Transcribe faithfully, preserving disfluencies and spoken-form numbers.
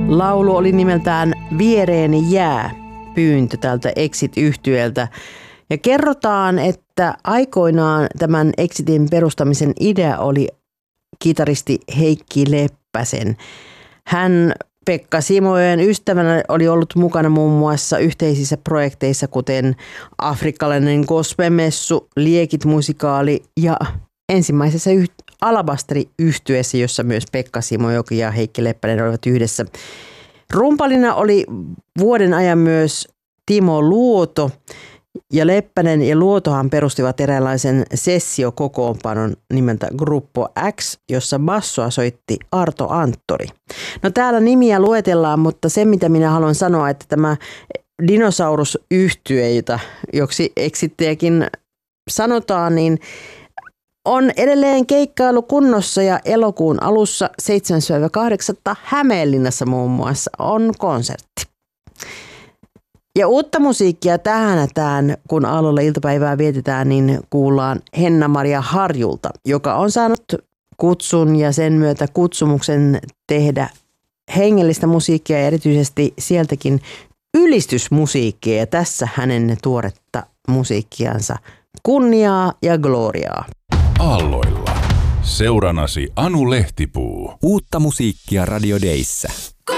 Laulu oli nimeltään Viereeni jää, pyyntö tältä Exit-yhtyeeltä. Ja kerrotaan, että aikoinaan tämän Exitin perustamisen idea oli kitaristi Heikki Leppäsen. Hän Pekka Simojoen ystävänä oli ollut mukana muun muassa yhteisissä projekteissa, kuten Afrikkalainen gospelmessu, Liekit-musikaali ja ensimmäisessä yht- Alabasteri-yhtyeessä, jossa myös Pekka Simojoki ja Heikki Leppänen olivat yhdessä. Rumpalina oli vuoden ajan myös Timo Luoto, ja Leppänen ja Luotohan perustivat eräänlaisen sessiokokoonpanon nimeltä Gruppo X, jossa bassoa soitti Arto Anttori. No täällä nimiä luetellaan, mutta se mitä minä haluan sanoa, että tämä dinosaurusyhtye, joksi Exittäjäkin sanotaan, niin on edelleen keikkailu kunnossa ja elokuun alussa seitsemäs kahdeksas Hämeenlinnassa muun muassa on konsertti. Ja uutta musiikkia tähänätään, kun Aallolla iltapäivää vietetään, niin kuullaan Henna-Maria Harjulta, joka on saanut kutsun ja sen myötä kutsumuksen tehdä hengellistä musiikkia ja erityisesti sieltäkin ylistysmusiikkia. Ja tässä hänen tuoretta musiikkiansa kunniaa ja gloriaa. Aalloilla. Seuranasi Anu Lehtipuu. Uutta musiikkia Radio Dayssä.